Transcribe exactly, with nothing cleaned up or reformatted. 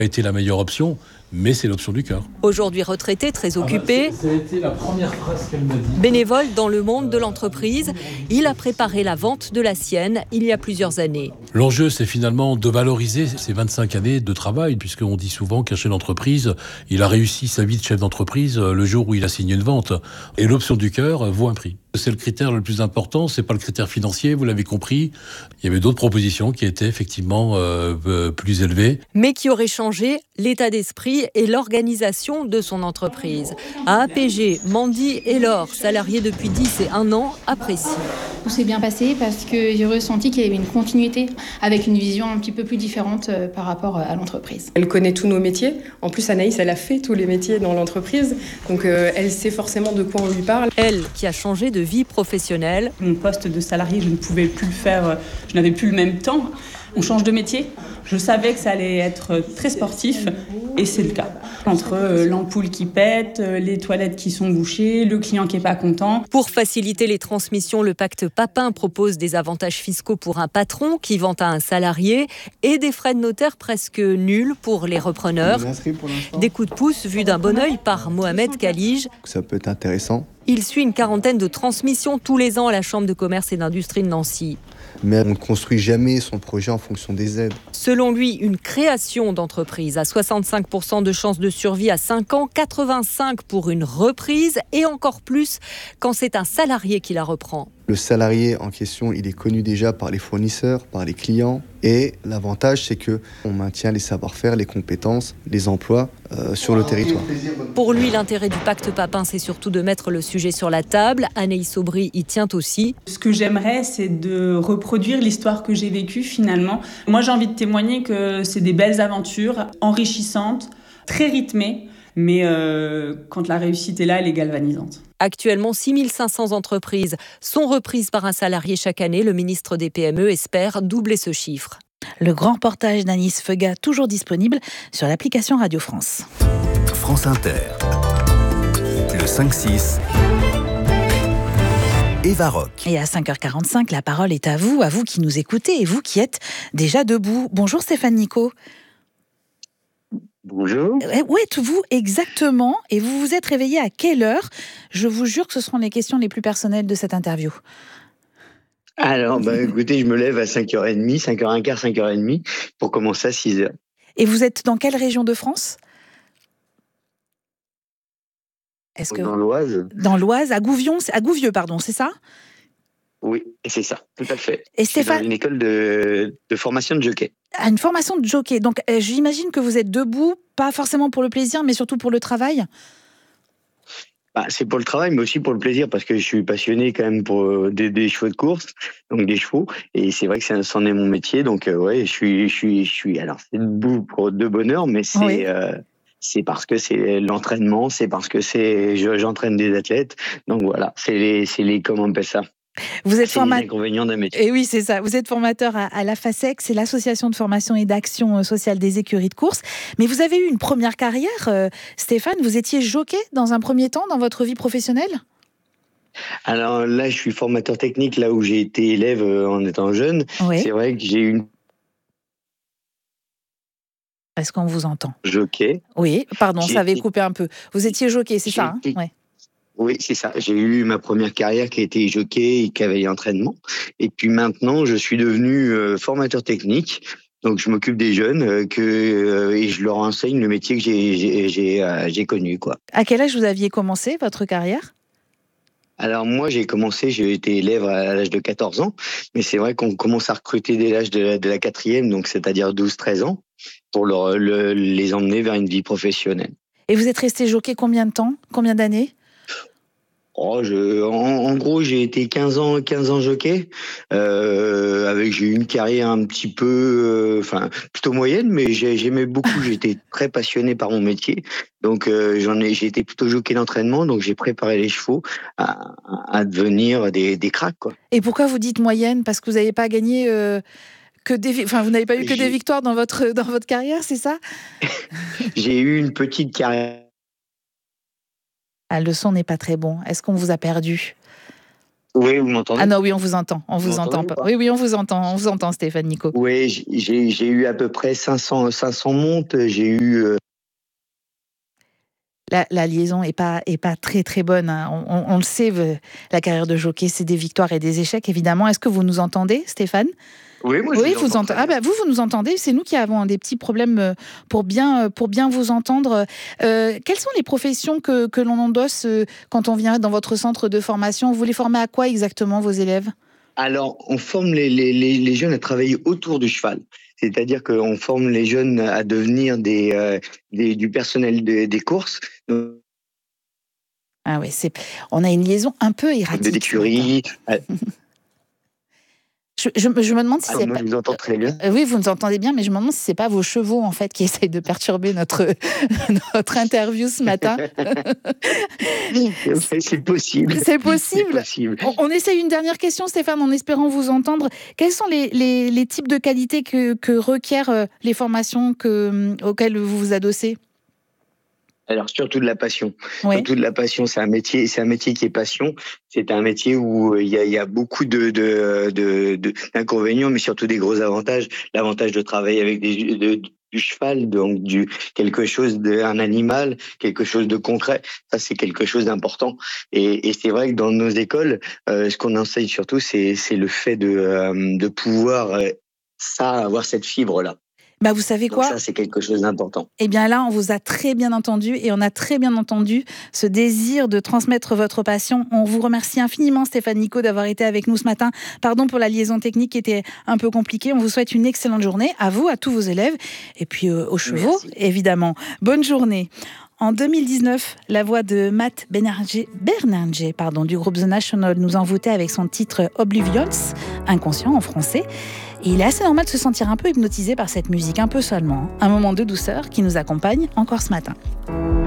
a été la meilleure option, mais c'est l'option du cœur. Aujourd'hui retraité, très occupé, ah bah, ça a été la première phrase qu'elle m'a dit. Bénévole dans le monde de l'entreprise, il a préparé la vente de la sienne il y a plusieurs années. L'enjeu, c'est finalement de valoriser ces vingt-cinq années de travail, puisqu'on dit souvent qu'un chef d'entreprise, il a réussi sa vie de chef d'entreprise le jour où il a signé une vente. Et l'option du cœur vaut un prix. C'est le critère le plus important, c'est pas le critère financier, vous l'avez compris. Il y avait d'autres propositions qui étaient effectivement euh, plus élevées. Mais qui auraient changé l'état d'esprit et l'organisation de son entreprise. À A P G, Mandy et Laure, salariés depuis dix et un ans, apprécient. Tout s'est bien passé parce que j'ai ressenti qu'il y avait une continuité avec une vision un petit peu plus différente par rapport à l'entreprise. Elle connaît tous nos métiers. En plus, Anaïs, elle a fait tous les métiers dans l'entreprise. Donc, euh, elle sait forcément de quoi on lui parle. Elle, qui a changé de vie professionnelle. Mon poste de salarié, je ne pouvais plus le faire. Je n'avais plus le même temps. On change de métier. Je savais que ça allait être très sportif et c'est le cas. Entre euh, l'ampoule qui pète, euh, les toilettes qui sont bouchées, le client qui n'est pas content. Pour faciliter les transmissions, le pacte Papin propose des avantages fiscaux pour un patron qui vend à un salarié et des frais de notaire presque nuls pour les repreneurs. Des coups de pouce vus d'un bon œil par Mohamed Khalij. Ça peut être intéressant. Il suit une quarantaine de transmissions tous les ans à la Chambre de commerce et d'industrie de Nancy. Mais on ne construit jamais son projet en fonction des aides. Selon lui, une création d'entreprise a soixante-cinq pour cent de chances de survie à cinq ans, quatre-vingt-cinq pour une reprise et encore plus quand c'est un salarié qui la reprend. Le salarié en question, il est connu déjà par les fournisseurs, par les clients. Et l'avantage, c'est qu'on maintient les savoir-faire, les compétences, les emplois euh, sur le territoire. Pour lui, l'intérêt du pacte Papin, c'est surtout de mettre le sujet sur la table. Anaïs Aubry y tient aussi. Ce que j'aimerais, c'est de reproduire l'histoire que j'ai vécue finalement. Moi, j'ai envie de témoigner que c'est des belles aventures, enrichissantes, très rythmées. Mais euh, quand la réussite est là, elle est galvanisante. Actuellement, six mille cinq cents entreprises sont reprises par un salarié chaque année. Le ministre des P M E espère doubler ce chiffre. Le grand reportage d'Anis Feuga, toujours disponible sur l'application Radio France. France Inter. Le cinq six. Eva Rock. Et à cinq heures quarante-cinq, la parole est à vous, à vous qui nous écoutez et vous qui êtes déjà debout. Bonjour Stéphane Nico. Bonjour. Où êtes-vous exactement et vous vous êtes réveillé à quelle heure? Je vous jure que ce seront les questions les plus personnelles de cette interview. Alors, bah, écoutez, je me lève à cinq heures trente, cinq heures quinze, cinq heures trente pour commencer à six heures. Et vous êtes dans quelle région de France? Est-ce que... Dans l'Oise. Dans l'Oise, à Gouvion, à Gouvieux, pardon, c'est ça? Oui, c'est ça, tout à fait. Et Stéphane... dans une école de, de formation de jockey. Ah, une formation de jockey. Donc, euh, j'imagine que vous êtes debout, pas forcément pour le plaisir, mais surtout pour le travail. Bah, c'est pour le travail, mais aussi pour le plaisir, parce que je suis passionné quand même pour des, des chevaux de course, donc des chevaux, et c'est vrai que ça, c'en est mon métier, donc euh, ouais, je suis, je suis, je suis. Alors, c'est debout pour de bonheur, mais c'est. Oui. Euh, c'est parce que c'est l'entraînement, c'est parce que c'est je, j'entraîne des athlètes, donc voilà, c'est les, c'est les comment on appelle ça. Vous êtes formateur. L'inconvénient d'un métier. Et oui, c'est ça. Vous êtes formateur à, à l'AFASEC, c'est l'association de formation et d'action sociale des écuries de course. Mais vous avez eu une première carrière, euh, Stéphane. Vous étiez jockey dans un premier temps dans votre vie professionnelle? Alors là, je suis formateur technique là où j'ai été élève euh, en étant jeune. Oui. C'est vrai que j'ai eu une. Est-ce qu'on vous entend? Jockey. Oui, pardon, j'ai ça avait été... coupé un peu. Vous étiez jockey, c'est j'ai ça été... hein ouais. Oui, c'est ça. J'ai eu ma première carrière qui a été jockey et cavalier entraînement. Et puis maintenant, je suis devenu euh, formateur technique. Donc, je m'occupe des jeunes euh, que, euh, et je leur enseigne le métier que j'ai, j'ai, j'ai, euh, j'ai connu, quoi. À quel âge vous aviez commencé votre carrière? Alors moi, j'ai commencé, j'ai été élève à l'âge de quatorze ans. Mais c'est vrai qu'on commence à recruter dès l'âge de la, de la quatrième, donc c'est-à-dire douze treize ans, pour leur, le, les emmener vers une vie professionnelle. Et vous êtes resté jockey combien de temps? Combien d'années? Oh, je, en, en gros, j'ai été quinze ans, quinze ans jockey. Euh, avec, j'ai eu une carrière un petit peu, enfin, euh, plutôt moyenne, mais j'ai, j'aimais beaucoup. J'étais très passionné par mon métier. Donc, euh, j'en ai, j'ai été plutôt jockey d'entraînement. Donc, j'ai préparé les chevaux à, à devenir des, des cracks, quoi. Et pourquoi vous dites moyenne? Parce que vous n'avez pas gagné, euh, que des, enfin, vous n'avez pas eu que j'ai... des victoires dans votre, dans votre carrière, c'est ça? J'ai eu une petite carrière. Ah, le son n'est pas très bon. Est-ce qu'on vous a perdu? Oui, vous m'entendez? Ah non, oui, on vous entend. On vous, vous entend pas. Oui, oui, on vous entend. On vous entend, Stéphane Nicot. Oui, j'ai, j'ai eu à peu près cinq cents, cinq cents montes. J'ai eu. Euh... La, la liaison est pas est pas très très bonne. Hein. On, on, on le sait. La carrière de jockey, c'est des victoires et des échecs, évidemment. Est-ce que vous nous entendez, Stéphane? Oui, moi je oui, vous, vous entendez. Ah bah vous, vous nous entendez. C'est nous qui avons des petits problèmes pour bien, pour bien vous entendre. Euh, quelles sont les professions que, que l'on endosse quand on vient dans votre centre de formation? Vous les formez à quoi exactement, vos élèves? Alors, on forme les, les, les jeunes à travailler autour du cheval. C'est-à-dire qu'on forme les jeunes à devenir des, euh, des, du personnel de, des courses. Donc, ah oui, c'est... on a une liaison un peu erratique. De l'écurie. Je, je, je me demande si ah, c'est moi, pas... je vous entends très bien. Euh, oui, vous nous entendez bien, mais je me demande si c'est pas vos chevaux en fait qui essayent de perturber notre notre interview ce matin. c'est possible. C'est possible. C'est possible. On, on essaye une dernière question, Stéphane, en espérant vous entendre. Quels sont les, les, les types de qualités que, que requièrent les formations que, auxquelles vous vous adossez? Alors surtout de la passion, ouais. surtout de la passion. C'est un métier, c'est un métier qui est passion. C'est un métier où il y a, il y a beaucoup de, de, de, de d'inconvénients, mais surtout des gros avantages. L'avantage de travailler avec des, de, du cheval, donc du quelque chose d'un animal, quelque chose de concret. Ça, c'est quelque chose d'important. Et, et c'est vrai que dans nos écoles, euh, ce qu'on enseigne surtout, c'est, c'est le fait de, euh, de pouvoir euh, ça, avoir cette fibre là. Bah vous savez quoi ? Donc ça, c'est quelque chose d'important. Eh bien là, on vous a très bien entendu et on a très bien entendu ce désir de transmettre votre passion. On vous remercie infiniment, Stéphane Nicot, d'avoir été avec nous ce matin. Pardon pour la liaison technique qui était un peu compliquée. On vous souhaite une excellente journée, à vous, à tous vos élèves, et puis euh, aux chevaux, Merci. Évidemment. Bonne journée. En deux mille dix-neuf, la voix de Matt Berninger, Berninger pardon, du groupe The National nous envoûtait avec son titre Oblivions, inconscient en français. Et il est assez normal de se sentir un peu hypnotisé par cette musique, un peu seulement. Un moment de douceur qui nous accompagne encore ce matin.